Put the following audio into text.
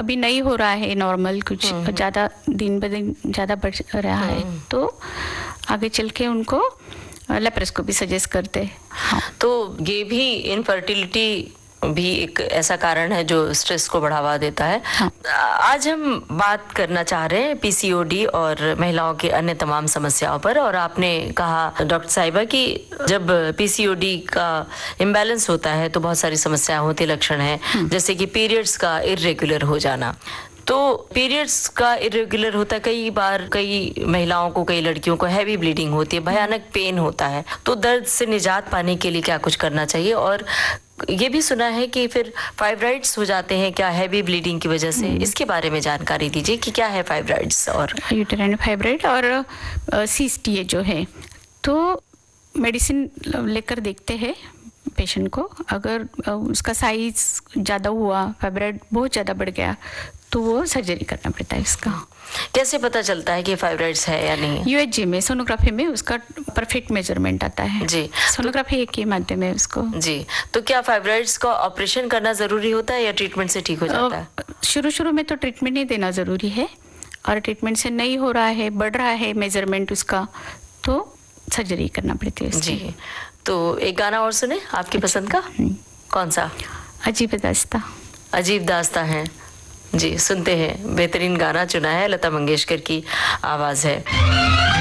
अभी नहीं हो रहा है नॉर्मल, कुछ ज़्यादा दिन ब दिन ज़्यादा बढ़ रहा है, तो आगे चल के उनको लेप्रोस्कोपी सजेस्ट करते हैं। हाँ। तो ये भी इनफर्टिलिटी भी एक ऐसा कारण है जो स्ट्रेस को बढ़ावा देता है। हाँ। आज हम बात करना चाह रहे हैं पीसीओडी और महिलाओं के अन्य तमाम समस्याओं पर। और आपने कहा डॉक्टर साहिबा कि जब पीसीओडी का इम्बैलेंस होता है तो बहुत सारी समस्याएं होती, लक्षण हैं, जैसे कि पीरियड्स का इर्रेगुलर हो जाना। तो पीरियड्स का इरेगुलर होता है, कई बार कई महिलाओं को, कई लड़कियों को हैवी ब्लीडिंग होती है, भयानक पेन होता है। तो दर्द से निजात पाने के लिए क्या कुछ करना चाहिए? और ये भी सुना है कि फिर फाइब्राइड्स हो जाते हैं क्या हैवी ब्लीडिंग की वजह से? इसके बारे में जानकारी दीजिए कि क्या है फाइब्राइड्स। और यूटेराइन फाइब्राइड और सिस्ट ये जो है, तो मेडिसिन लेकर देखते हैं पेशेंट को। अगर उसका साइज ज़्यादा हुआ, फाइब्राइड बहुत ज़्यादा बढ़ गया, तो वो सर्जरी करना पड़ता है इसका। कैसे पता चलता है कि फाइब्राइड्स है या नहीं? यूएचजी में, सोनोग्राफी में उसका परफेक्ट मेजरमेंट आता है जी। सोनोग्राफी एक ही माध्यम है उसको। जी। तो क्या फाइब्राइड्स का ऑपरेशन करना जरूरी होता है या ट्रीटमेंट से ठीक हो जाता है? शुरू में तो ट्रीटमेंट नहीं देना ज़रूरी है, और ट्रीटमेंट से नहीं हो रहा है, बढ़ रहा है मेजरमेंट उसका, तो सर्जरी करना पड़ती है उसकी। जी। तो एक गाना और सुने आपकी पसंद का। कौन सा? अजीब दास्तां। अजीब दास्तां है जी, सुनते हैं। बेहतरीन गाना चुना है, लता मंगेशकर की आवाज़ है।